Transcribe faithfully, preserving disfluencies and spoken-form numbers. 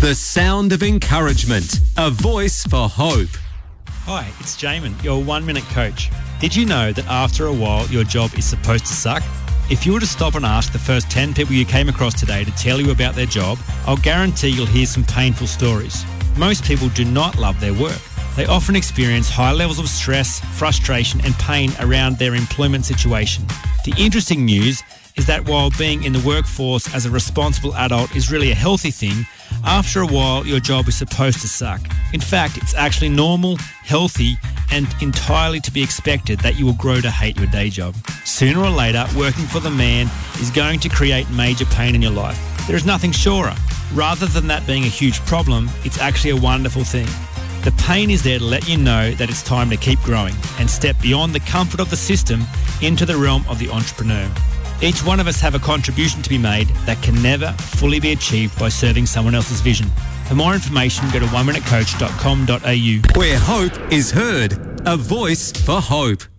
The sound of encouragement. A voice for hope. Hi, it's Jamin, your one-minute coach. Did you know that after a while, your job is supposed to suck? If you were to stop and ask the first ten people you came across today to tell you about their job, I'll guarantee you'll hear some painful stories. Most people do not love their work. They often experience high levels of stress, frustration and pain around their employment situation. The interesting news is that while being in the workforce as a responsible adult is really a healthy thing, after a while your job is supposed to suck. In fact, it's actually normal, healthy and entirely to be expected that you will grow to hate your day job. Sooner or later, working for the man is going to create major pain in your life. There is nothing surer. Rather than that being a huge problem, it's actually a wonderful thing. The pain is there to let you know that it's time to keep growing and step beyond the comfort of the system into the realm of the entrepreneur. Each one of us have a contribution to be made that can never fully be achieved by serving someone else's vision. For more information, go to one minute coach dot com dot a u. Where hope is heard. A voice for hope.